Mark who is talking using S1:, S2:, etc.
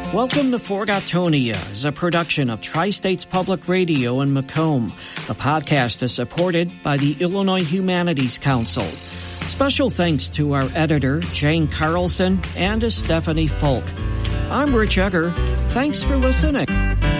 S1: Welcome to Forgotonia, is a production of Tri-States Public Radio in Macomb. The podcast is supported by the Illinois Humanities Council. Special thanks to our editor, Jane Carlson, and to Stephanie Folk. I'm Rich Egger. Thanks for listening.